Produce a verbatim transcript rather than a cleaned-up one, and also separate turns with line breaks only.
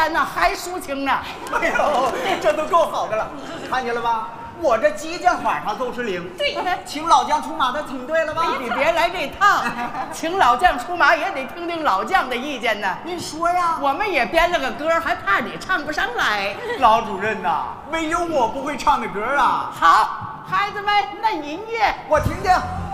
咱呢还抒情呢。
哎呦，这都够好的了，看见了吧？我这激将法它都是零。
对，
请老将出马，他挺对了吧？
你别来这套，请老将出马也得听听老将的意见呢。
您说呀，
我们也编了个歌，还怕你唱不上来。
老主任呐，没有我不会唱的歌啊。
好，孩子们，那音乐
我听听。